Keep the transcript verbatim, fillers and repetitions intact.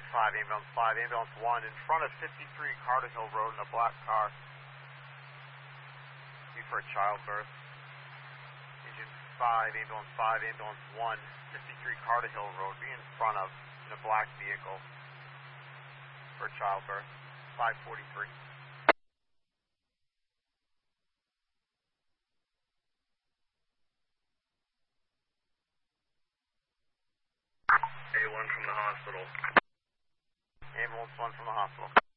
five, ambulance five, ambulance one, in front of fifty-three Carter Hill Road in a black car. Due for a childbirth. Engine five, ambulance five, ambulance one, fifty-three Carter Hill Road, be in front of, in a black vehicle for childbirth. five forty-three. A one from the hospital. Ambulance one from the hospital.